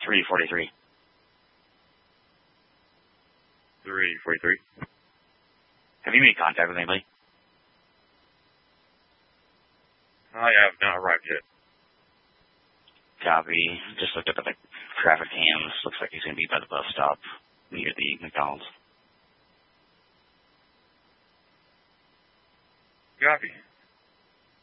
343. 343. Have you made contact with anybody? I have not arrived yet. Copy. Just looked up at the traffic cams. Looks like he's going to be by the bus stop near the McDonald's. Copy.